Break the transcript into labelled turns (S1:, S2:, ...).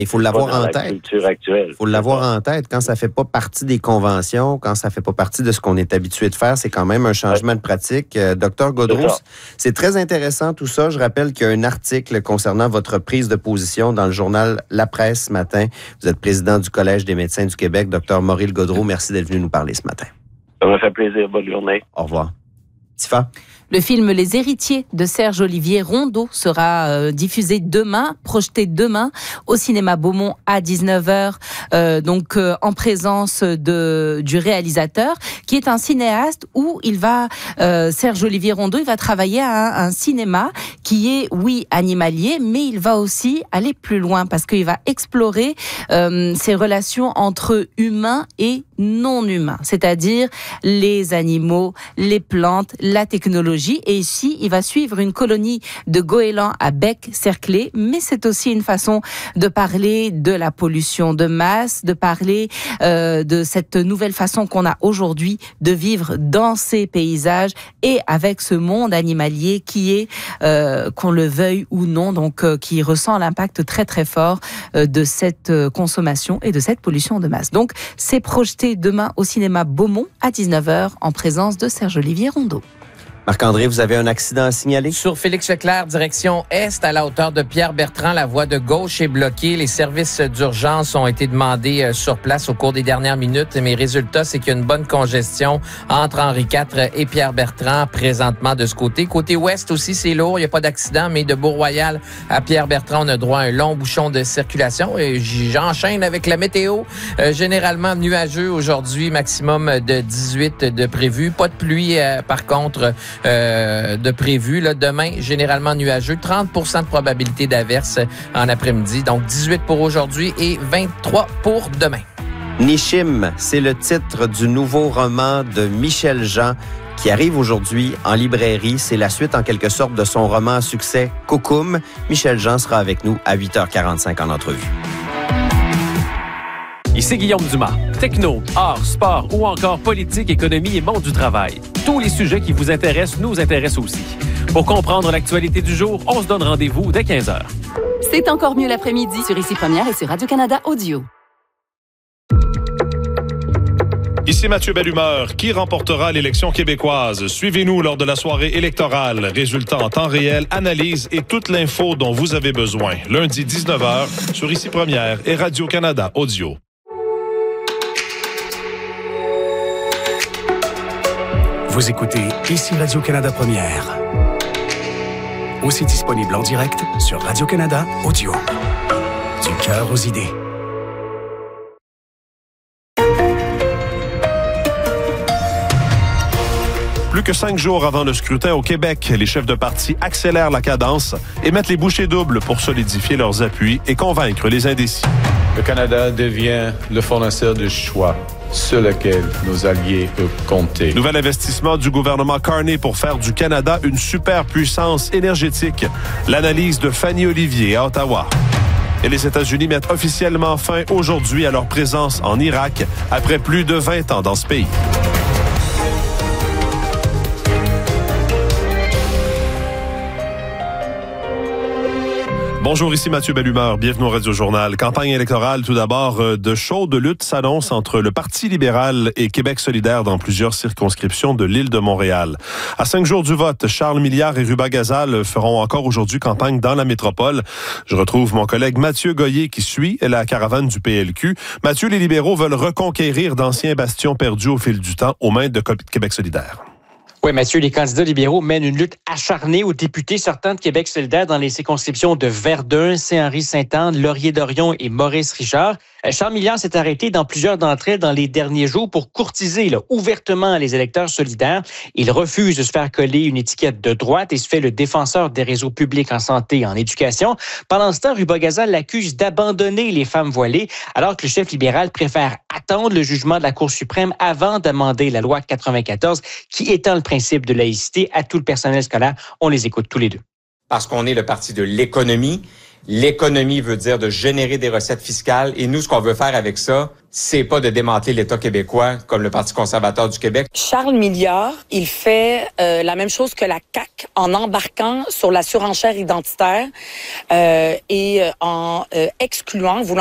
S1: Il faut l'avoir en tête.
S2: Culture actuelle.
S1: Il faut l'avoir en tête. Quand ça ne fait pas partie des conventions, quand ça ne fait pas partie de ce qu'on est habitué de faire, c'est quand même un changement de pratique. Docteur Gaudreau, c'est très intéressant tout ça. Je rappelle qu'il y a un article concernant votre prise de position dans le journal La Presse ce matin. Vous êtes président du Collège des médecins du Québec. Docteur Maurice Gaudreau, merci d'être venu nous parler ce matin.
S2: Ça m'a fait plaisir. Bonne journée.
S1: Au revoir. Tifa?
S3: Le film Les Héritiers de Serge-Olivier Rondeau sera diffusé demain, projeté demain au cinéma Beaumont à 19h, en présence du réalisateur, qui est un cinéaste où Serge-Olivier Rondeau, il va travailler à un cinéma qui est, oui, animalier, mais il va aussi aller plus loin parce qu'il va explorer ces relations entre humains et non humains, c'est-à-dire les animaux, les plantes, la technologie. Et ici, il va suivre une colonie de goélands à bec cerclé, mais c'est aussi une façon de parler de la pollution de masse, de parler de cette nouvelle façon qu'on a aujourd'hui de vivre dans ces paysages et avec ce monde animalier qui est, qu'on le veuille ou non, qui ressent l'impact très très fort de cette consommation et de cette pollution de masse. Donc, c'est projeté demain au cinéma Beaumont à 19h en présence de Serge-Olivier Rondeau.
S1: Marc-André, vous avez un accident à signaler?
S4: Sur Félix-Leclerc, direction Est, à la hauteur de Pierre-Bertrand, la voie de gauche est bloquée. Les services d'urgence ont été demandés sur place au cours des dernières minutes. Mais résultat, c'est qu'il y a une bonne congestion entre Henri IV et Pierre-Bertrand présentement de ce côté. Côté Ouest aussi, c'est lourd. Il n'y a pas d'accident, mais de Beau-Royal à Pierre-Bertrand, on a droit à un long bouchon de circulation. Et j'enchaîne avec la météo. Généralement nuageux aujourd'hui, maximum de 18 de prévu. Pas de pluie, par contre, de prévu. Là, demain, généralement nuageux. 30% de probabilité d'averse en après-midi. Donc, 18 pour aujourd'hui et 23 pour demain.
S1: Nishim, c'est le titre du nouveau roman de Michel Jean qui arrive aujourd'hui en librairie. C'est la suite, en quelque sorte, de son roman à succès Coucoum. Michel Jean sera avec nous à 8h45 en entrevue.
S5: Ici Guillaume Dumas. Techno, art, sport ou encore politique, économie et monde du travail. Tous les sujets qui vous intéressent nous intéressent aussi. Pour comprendre l'actualité du jour, on se donne rendez-vous dès 15h.
S6: C'est encore mieux l'après-midi sur Ici Première et sur Radio-Canada Audio.
S7: Ici Mathieu Bellumeur. Qui remportera l'élection québécoise? Suivez-nous lors de la soirée électorale. Résultats en temps réel, analyse et toute l'info dont vous avez besoin. Lundi 19h sur Ici Première et Radio-Canada Audio.
S8: Vous écoutez Ici Radio-Canada Première. Aussi disponible en direct sur Radio-Canada Audio. Du cœur aux idées.
S7: Plus que 5 jours avant le scrutin au Québec, les chefs de parti accélèrent la cadence et mettent les bouchées doubles pour solidifier leurs appuis et convaincre les indécis.
S9: Le Canada devient le fournisseur de choix sur lequel nos alliés peuvent compter.
S7: Nouvel investissement du gouvernement Carney pour faire du Canada une superpuissance énergétique. L'analyse de Fanny Olivier à Ottawa. Et les États-Unis mettent officiellement fin aujourd'hui à leur présence en Irak après plus de 20 ans dans ce pays. Bonjour, ici Mathieu Bellumeur. Bienvenue au Radio-Journal. Campagne électorale, tout d'abord, de chaudes luttes s'annoncent entre le Parti libéral et Québec solidaire dans plusieurs circonscriptions de l'île de Montréal. À 5 jours du vote, Charles Milliard et Ruba Gazal feront encore aujourd'hui campagne dans la métropole. Je retrouve mon collègue Mathieu Goyer qui suit la caravane du PLQ. Mathieu, les libéraux veulent reconquérir d'anciens bastions perdus au fil du temps aux mains de Québec solidaire.
S10: Oui, Mathieu, les candidats libéraux mènent une lutte acharnée aux députés sortants de Québec solidaire dans les circonscriptions de Verdun, Saint-Henri-Sainte-Anne, Laurier-Dorion et Maurice-Richard. Charles Milliard s'est arrêté dans plusieurs d'entre elles dans les derniers jours pour courtiser ouvertement les électeurs solidaires. Il refuse de se faire coller une étiquette de droite et se fait le défenseur des réseaux publics en santé et en éducation. Pendant ce temps, Ruba Gazal l'accuse d'abandonner les femmes voilées, alors que le chef libéral préfère attendre le jugement de la Cour suprême avant d'amender la loi 94 qui étend le principe de laïcité à tout le personnel scolaire. On les écoute tous les deux.
S11: Parce qu'on est le parti de l'économie L'économie veut dire de générer des recettes fiscales. Et nous, ce qu'on veut faire avec ça, c'est pas de démanteler l'État québécois comme le Parti conservateur du Québec.
S12: Charles Milliard, il fait la même chose que la CAQ en embarquant sur la surenchère identitaire et en excluant, voulant